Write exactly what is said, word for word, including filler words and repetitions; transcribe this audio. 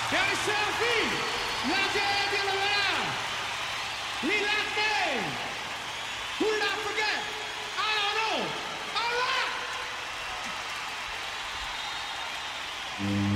There is selfie. Laje di Lavera. Lilate. Who did I forget? I don't know. All right.